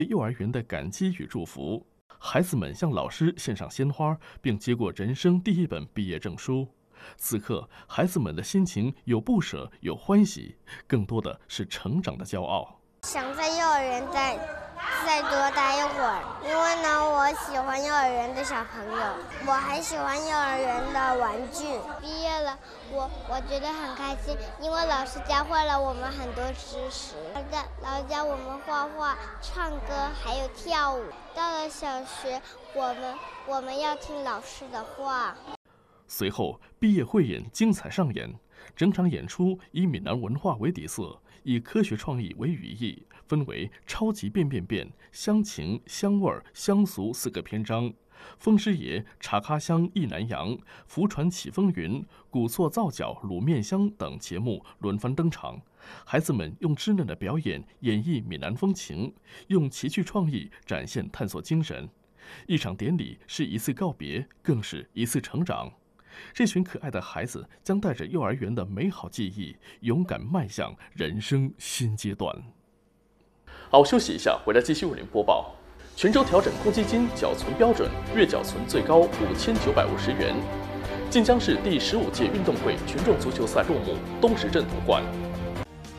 幼儿园的感激与祝福。孩子们向老师献上鲜花，并接过人生第一本毕业证书。此刻，孩子们的心情有不舍，有欢喜，更多的是成长的骄傲。 想在幼儿园再多待一会儿，因为呢，我喜欢幼儿园的小朋友，我还喜欢幼儿园的玩具。毕业了，我觉得很开心，因为老师教会了我们很多知识，老师教我们画画、唱歌，还有跳舞。到了小学，我们要听老师的话。 随后，毕业汇演精彩上演，整场演出以闽南文化为底色，以科学创意为语义，分为超级变变变、乡情、乡味、乡俗4个篇章。风师爷、茶咖香意南洋、福船起风云、古厝皂角卤面香等节目轮番登场，孩子们用稚嫩的表演演绎闽南风情，用奇趣创意展现探索精神。一场典礼是一次告别，更是一次成长。这群可爱的孩子将带着幼儿园的美好记忆，勇敢迈向人生新阶段。好，休息一下，回来继续为您播报。泉州调整公积金缴存标准，月缴存最高5950元。晋江市第15届运动会群众足球赛落幕，东石镇夺冠。